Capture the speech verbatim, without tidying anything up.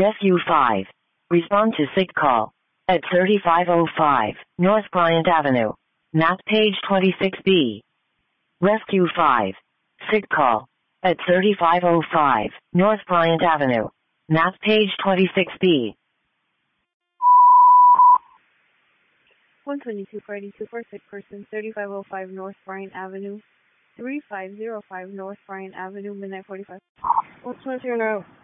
Rescue five. Respond to sick call at thirty-five oh five North Bryant Avenue. Map page twenty-six B. Rescue five. Sick call at thirty-five oh five North Bryant Avenue. Map page twenty-six B. one twenty-two forty-two for sick person, thirty-five oh five North Bryant Avenue, three five oh five North Bryant Avenue, midnight forty-five. What's with your note?